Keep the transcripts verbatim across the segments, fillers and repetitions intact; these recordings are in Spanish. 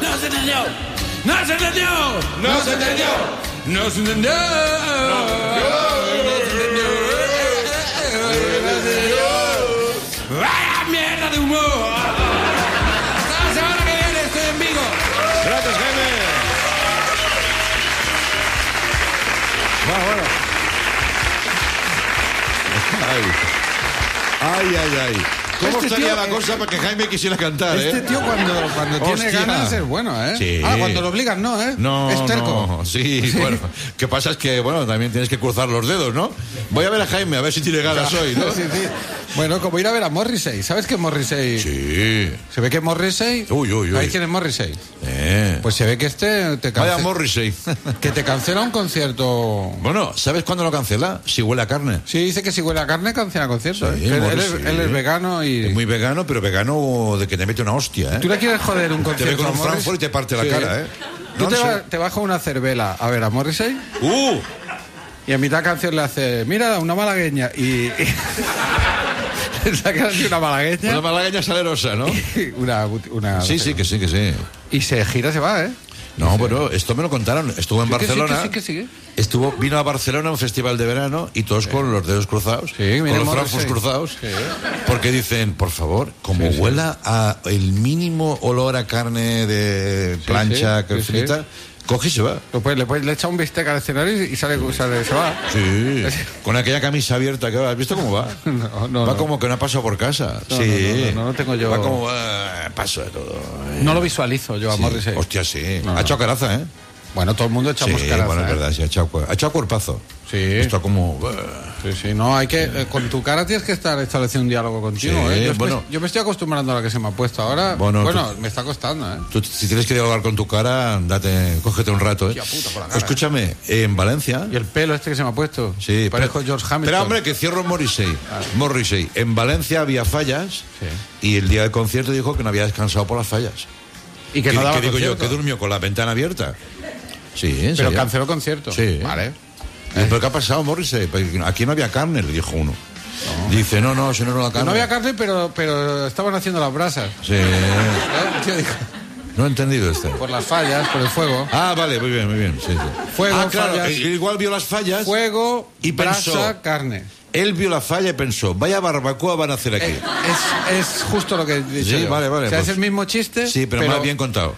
no se entendió, no se entendió, no se entendió, no se entendió, no se entendió. ¡Vaya mierda de humor! Hasta la semana que viene estoy en Vigo. Gracias, Jaime. Bueno, bueno. Ay, ay, ay. ay. ¿Cómo Este estaría tío, la eh, cosa para que Jaime quisiera cantar, Este eh? tío cuando, cuando tiene Hostia. ganas es bueno, ¿eh? Sí. Ah, cuando lo obligan, no, ¿eh? No, es terco. no, sí, bueno. ¿Qué pasa? Es que, bueno, también tienes que cruzar los dedos, ¿no? Voy a ver a Jaime, a ver si tiene ganas hoy, ¿no? Sí, sí. Bueno, como ir a ver a Morrissey. ¿Sabes qué es Morrissey? Sí. Se ve que Morrissey... Uy, uy, uy. ¿Sabéis quién es Morrissey? Eh. Pues se ve que este te Vaya cancela... Morrissey. Que te cancela un concierto... Bueno, ¿sabes cuándo lo cancela? Si huele a carne. Sí, dice que si huele a carne cancela conciertos. Sí, ¿eh? Él, él es, Morrissey. él es vegano y... Es muy vegano, pero vegano de que te mete una hostia, ¿eh? Tú le quieres joder un Te concierto ve con a un Morrissey? Frankfurt y te parte la Sí. cara, ¿eh? Tú No te, sé. va- te vas con una cervela a ver a Morrissey ¡Uh! y a mitad canción le hace, mira, una malagueña y... y le sacan así una malagueña. Una malagueña salerosa, ¿no? una, una, Sí, sí, que sí, que sí. Y se gira, se va, ¿eh? No, bueno, esto me lo contaron. Estuvo en Sí, que sí, Barcelona. que sí, que sí, que sí. Estuvo, vino a Barcelona a un festival de verano y todos con los dedos cruzados, Sí, con mira, los Morrissey. francos cruzados, Sí. porque dicen, por favor, como Sí, sí. huela a el mínimo olor a carne de plancha sí, que sí, frita, sí. coge y se va. Lo puedes- le, puedes- le echa un bistec al escenario y sale, sale se va. Sí, con aquella camisa abierta que va. ¿Has visto cómo va? No, no, va no. como que no ha pasado por casa. No, sí. no, no, no, no tengo yo- Va como, ah, paso de todo. No lo visualizo yo a Sí. Morrissey. Hostia, sí. No, ha no. echado caraza, ¿eh? Bueno, todo el mundo Sí, echamos caraza, bueno, es ¿eh? verdad, sí, ha echado, cu- ha echado cuerpazo. Sí. Está como... Sí, sí, no, hay que... eh, con tu cara tienes que estar estableciendo un diálogo continuo, Sí, ¿eh? Yo, bueno. me, yo me estoy acostumbrando a la que se me ha puesto ahora. Bueno, Bueno, tú- me está costando, ¿eh? Tú, si tienes que dialogar con tu cara, date, cógete un rato, ¿eh? Hostia puta, por la cara, Escúchame, en Valencia... Y el pelo este que se me ha puesto. Sí, Parezco pero- George Hamilton. Pero hombre, que cierro Morrissey. Morrissey. En Valencia había fallas Sí. y el día del concierto dijo que no había descansado por las fallas. Y que no daba ¿Qué digo yo? concierto. Que durmió con la ventana abierta. Sí, en Pero serio. canceló concierto. Sí. Vale. Y, ¿pero qué ha pasado, Morrissey? Porque aquí no había carne, le dijo uno. Dice, no, no, si no, no la carne. No había carne, pero, pero estaban haciendo las brasas. Sí. ¿Eh? El tío dijo, No he entendido este. por las fallas, por el fuego. Ah, vale, muy bien, muy bien. Sí, sí. Fuego, ah, claro, fallas. eh, igual vio las fallas. Fuego, Y brasa, pensó- carne. Él vio la falla y pensó, vaya barbacoa van a hacer aquí. Eh, Es, es justo lo que he dicho Sí, yo. vale, vale, O sea, pues- es el mismo chiste. Sí, pero, más bien contado.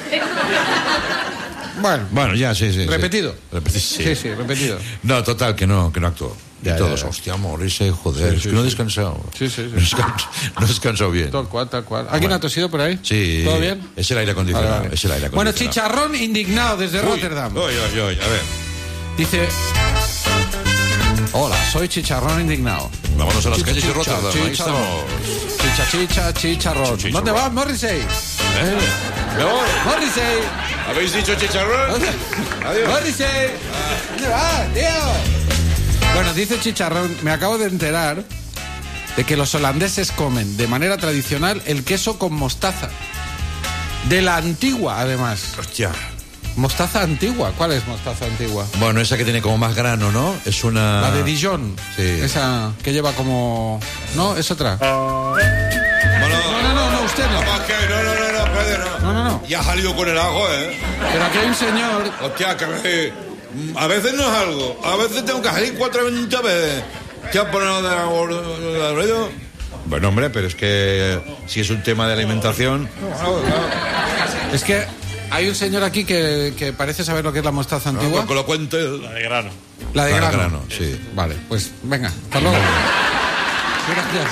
Bueno, Bueno, ya, sí, sí. sí. repetido. Repeti- sí. Sí, sí, repetido. No, total, que no, que no actuó. Ya, y todos, ya, ya. hostia, Morrissey, joder, Sí, es sí, que no he sí. descansado. Sí, sí, sí. No he descansado, no he descansado bien. Tal cual, tal cual. ¿Alguien Bueno. ha tosido por ahí? Sí. ¿Todo bien? Es el aire acondicionado. Vale, vale. Es el aire Bueno, acondicionado. chicharrón indignado desde Uy, Rotterdam. Uy, uy, uy, a ver. Dice... Hola, soy chicharrón indignado. Vámonos a las Chicha, calles de chicha, Rotterdam. Ahí chicharrón. estamos. Chicha, chicha, chicharrón. Chicharrón. ¿Dónde vas, Morrissey? ¿Eh? Me voy. Morrissey. ¿Habéis dicho chicharrón? Adiós. Morrissey. ¿Dónde vas, tío? Bueno, dice chicharrón, me acabo de enterar de que los holandeses comen de manera tradicional el queso con mostaza. De la antigua, además. Hostia. Mostaza antigua. ¿Cuál es mostaza antigua? Bueno, esa que tiene como más grano, ¿no? Es una... La de Dijon. Sí. Esa que lleva como... No, es otra. Bueno, No, no, no, no, usted no. Capaz que no, no, no, no, espérate, no. No, no, no. Ya ha salido con el ajo, ¿eh? Pero aquí hay un señor... Hostia, que eh, a veces no es algo. A veces tengo que salir cuatro veinte veces. ¿Qué has ponido de ruido? Bueno, hombre, pero es que si es un tema de alimentación... Es que hay un señor aquí que, que parece saber lo que es la mostaza antigua. Que lo cuente. La de grano. La de La de grano. grano, sí. Vale, pues venga, hasta luego. Gracias.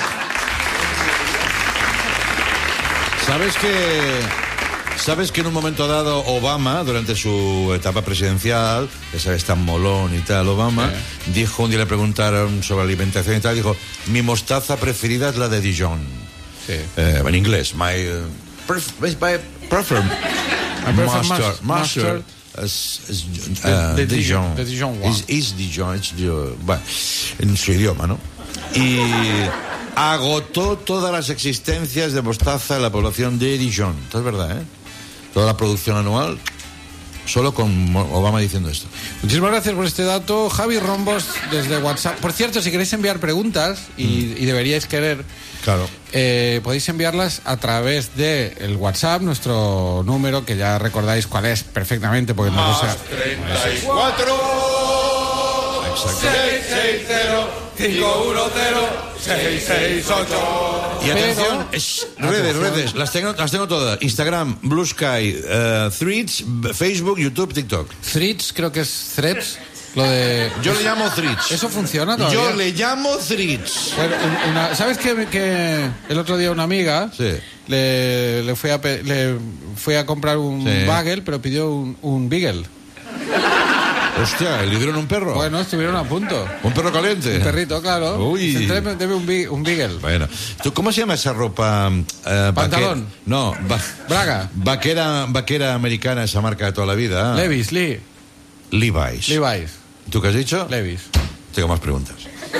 ¿Sabes que... ¿Sabes que en un momento dado Obama, durante su etapa presidencial, que sabes tan molón y tal, Obama, Sí. dijo, un día le preguntaron sobre alimentación y tal, dijo, mi mostaza preferida es la de Dijon. Sí. Eh, en inglés, my, uh, pref- my prefer I prefer mustard, mus- mustard mustard. is, is, De- uh, de Dijon. Dijon, de Dijon one. Is, is Dijon, it's Dijon. Bueno, en su idioma, ¿no? Y agotó todas las existencias de mostaza en la población de Dijon. Esto es verdad, ¿eh? Toda la producción anual, solo con Obama diciendo esto. Muchísimas gracias por este dato, Javi Rombos, desde WhatsApp. Por cierto, si queréis enviar preguntas, y, y deberíais querer, Claro. Eh, podéis enviarlas a través de el WhatsApp, nuestro número, que ya recordáis cuál es perfectamente, porque no lo sé. treinta y cuatro. Exacto. seis seis cero, cinco uno cero, seis seis ocho. Y atención, Pero- es- redes, redes, las tengo, las tengo todas. Instagram, Blue Sky, eh, Threads, B- Facebook, YouTube, TikTok. Threads, creo que es Threads, lo de... Yo le llamo Threads. ¿Eso funciona todavía? Yo le llamo Threads. Bueno, un- una- ¿sabes que, que el otro día una amiga Sí. le, le, fui a, pe- le fui a comprar un Sí. bagel, pero pidió un, un beagle? Hostia, ¿le dieron un perro? Bueno, estuvieron a punto. ¿Un perro caliente? Un perrito, claro. Uy. Dice, "Tráeme- deme un, bi- un beagle. Bueno, ¿tú cómo se llama esa ropa? eh, Pantalón. vaque- No, va- Braga. Vaquera, vaquera americana, esa marca de toda la vida. Levi's, Lee. Levi's. Levi's. ¿Tú qué has dicho? Levi's. Tengo más preguntas.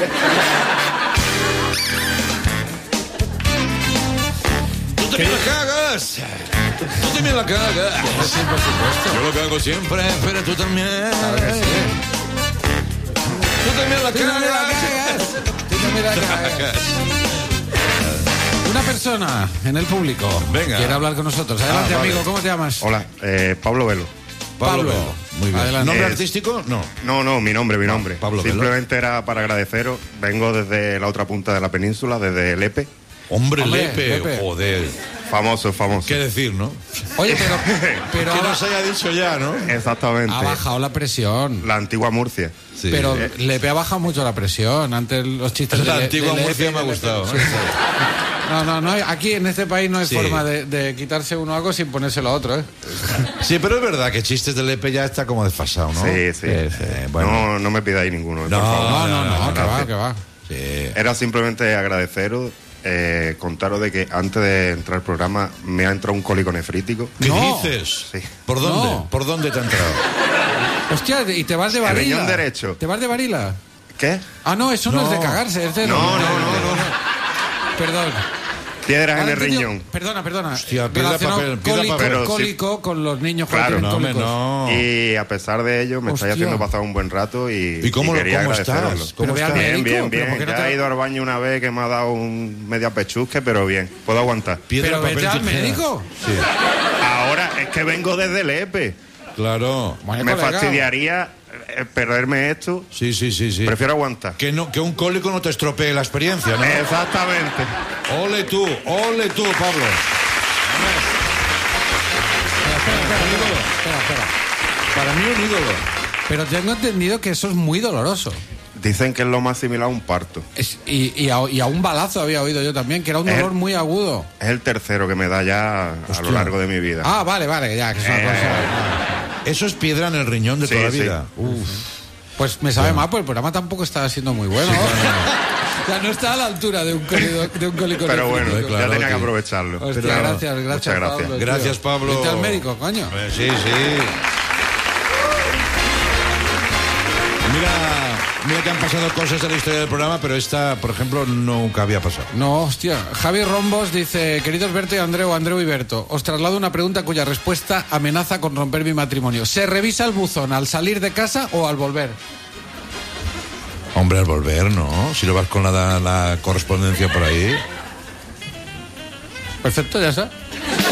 ¡Tú también la cagas! ¡Tú también la cagas! Sí, por supuesto. Yo lo cago siempre, pero tú también. Claro que sí. Tú también la Tú también la cagas. cagas. Tú también la cagas. Una persona en el público Venga. quiere hablar con nosotros. Adelante, Ah, vale. amigo, ¿cómo te llamas? Hola, eh, Pablo Velo. Pablo. Pablo. Velo. Muy bien. Adelante. ¿Nombre Eh, artístico? No. No, no, mi nombre, mi nombre. Pablo Velo. Simplemente era para agradeceros. Vengo desde la otra punta de la península, desde Lepe. Hombre, Hombre, Lepe. Lepe. Joder. Famoso, famoso. ¿Qué decir, no? Oye, pero, pero que ha, nos haya dicho ya, ¿no? Exactamente. ha bajado la presión. La antigua Murcia. Sí. Pero Eh. Lepe ha bajado mucho la presión. Antes los chistes La de Le- antigua de Lepe Murcia y me ha de Lepe. gustado, Sí, ¿eh? sí. No, no, no. hay- Aquí en este país no hay Sí. forma de, de quitarse uno algo sin ponérselo a otro, ¿eh? Sí, pero es verdad que chistes de Lepe ya está como desfasado, ¿no? Sí, sí. Eh, bueno. No, no me pidáis ninguno, eh, No, por favor. No, no, no, no, que va, gracias. que va. Sí. Era simplemente agradeceros, eh, contaros de que antes de entrar al programa me ha entrado un cólico nefrítico. ¿Qué No. dices? Sí. ¿Por dónde? No. ¿Por dónde te ha entrado? Hostia, y te vas de El varila. riñón derecho. ¿Te vas de varila? ¿Qué? Ah, no, eso no, No. es de cagarse, es de... No, no, no, no. Perdón. Piedras en Ahora el he entendido- riñón. Perdona, perdona. Hostia, piedra, Relacionado papel, piedra, cólico, papel. Pero sí. cólico con los niños cuando Claro. tienen No, hombre, cólicos. no. Y a pesar de ello me estáis Hostia. haciendo pasar un buen rato y, ¿Y cómo, y quería cómo agradeceroslo. estás? Pero ¿Cómo ve al estás? médico. Bien, bien, ¿Pero por bien. qué no Ya te- he ido al baño una vez que me ha dado un media pechusque, pero bien. Puedo aguantar. Piedra, Pero papel, vete al tijera. médico. Sí. Ahora es que vengo desde Lepe. Claro. Bueno, Me colega. fastidiaría eh, perderme esto. Sí, sí, sí, sí. Prefiero aguantar. Que, no, que un cólico no te estropee la experiencia, ¿no? Exactamente. Ole tú, ole tú, Pablo. Espera, espera, espera, espera, espera. Para mí un ídolo. Pero tengo entendido que eso es muy doloroso. Dicen que es lo más similar a un parto. Es- y, y, a, y a un balazo había oído yo también, que era un Eh. dolor muy agudo. Es el tercero que me da ya a Hostia. lo largo de mi vida. Ah, vale, vale, ya, que es una Eh. cosa... Eso es piedra en el riñón de Sí, toda la sí. vida. Uf. Pues me sabe mal, pues el programa tampoco estaba siendo muy bueno. O sea, no está a la altura de un cólico, de un cólico Pero bueno, nefrítico. claro, ya tenía que tío. aprovecharlo. Hostia, Pero- gracias, gracias, Muchas gracias. Pablo, tío. Gracias, Pablo. Vete al médico, coño. Eh, Sí, sí. Mira, mira que han pasado cosas en la historia del programa, pero esta, por ejemplo, nunca había pasado. No, hostia. Javi Rombos dice, queridos Berto y Andreu, Andreu y Berto, os traslado una pregunta cuya respuesta amenaza con romper mi matrimonio. ¿Se revisa el buzón al salir de casa o al volver? Hombre, al volver, ¿no? Si lo vas con la, la correspondencia por ahí. Perfecto, ya está.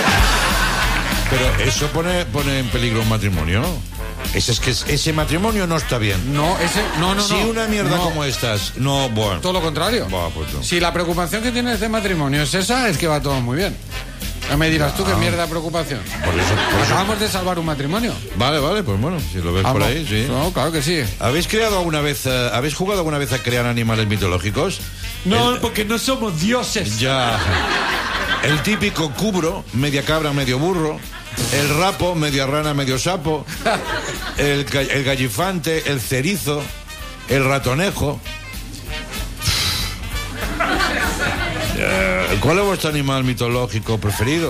Pero eso pone, pone en peligro un matrimonio. Ese, es que es- ese matrimonio no está bien. No, ese, no, no, si no. una mierda No, como estas, no, bueno. todo lo contrario. Buah, pues no. Si la preocupación que tienes de matrimonio es esa, es que va todo muy bien. Ya me dirás tú qué mierda de preocupación. Por eso, por eso- Acabamos de salvar un matrimonio. Vale, vale, pues bueno, si lo ves por Vamos. ahí, sí. No, claro que sí. ¿Habéis creado alguna vez, eh, habéis jugado alguna vez a crear animales mitológicos? El- porque no somos dioses. Ya. El típico cubro, media cabra, medio burro. El rapo, media rana, medio sapo. El, ga- el gallifante, el cerizo. El ratonejo. Eh, ¿Cuál es vuestro animal mitológico preferido?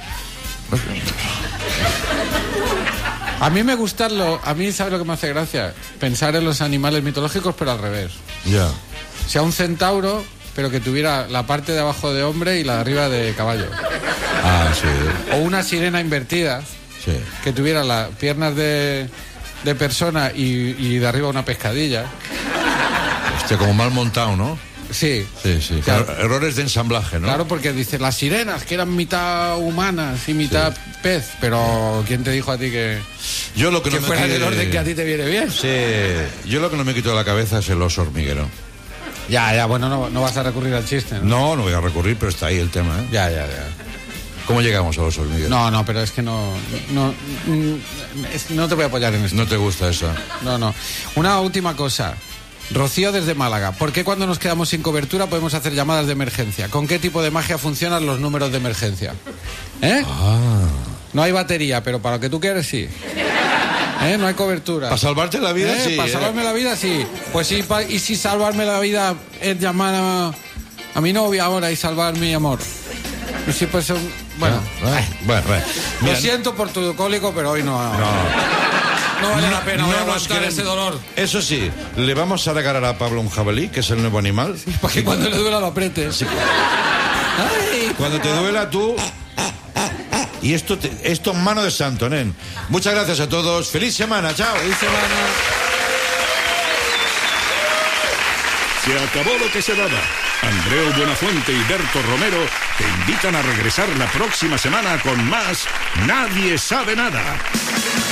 A mí me gustan los... A mí, ¿sabes lo que me hace gracia? Pensar en los animales mitológicos, pero al revés. Ya. O sea, un centauro, pero que tuviera la parte de abajo de hombre y la de arriba de caballo. Ah, sí. O una sirena invertida, Sí. que tuviera las piernas de, de persona y, y de arriba una pescadilla. Hostia, como mal montado, ¿no? Sí. Sí, sí. Claro. Claro, errores de ensamblaje, ¿no? Claro, porque dice las sirenas, que eran mitad humanas y mitad sí. pez, pero ¿quién te dijo a ti que, yo lo que, que no me fuera quiere... del orden que a ti te viene bien? Sí, yo lo que no me quito de la cabeza es el oso hormiguero. Ya, ya, bueno, no, no vas a recurrir al chiste, ¿no? No, no voy a recurrir, pero está ahí el tema, ¿eh? Ya, ya, ya. ¿Cómo llegamos a los hormigueros? No, no, pero es que no, no, es, no te voy a apoyar en esto. No te gusta eso. No, no. Una última cosa. Rocío desde Málaga. ¿Por qué cuando nos quedamos sin cobertura podemos hacer llamadas de emergencia? ¿Con qué tipo de magia funcionan los números de emergencia? ¿Eh? Ah. No hay batería, pero para lo que tú quieres, sí. ¿Eh? No hay cobertura. ¿Para salvarte la vida? ¿Eh? Sí. Para ¿eh? salvarme la vida, sí. Pues sí, pa- y si salvarme la vida es llamar a, a mi novia ahora y salvar mi amor. Y si pues un... Bueno, Ah, bueno, bueno. lo Mira, siento por tu cólico, pero hoy no... no. No vale la pena, voy a No nos aguantar queremos- ese dolor. Eso sí, le vamos a regalar a Pablo un jabalí, que es el nuevo animal. Para que cuando le duela lo aprietes. Ay. Cuando te duela tú... Y esto, te- esto en mano de santo, nen. Muchas gracias a todos. ¡Feliz semana! ¡Chao! Feliz semana. Se acabó lo que se daba. Andreu Buenafuente y Berto Romero te invitan a regresar la próxima semana con más Nadie sabe nada.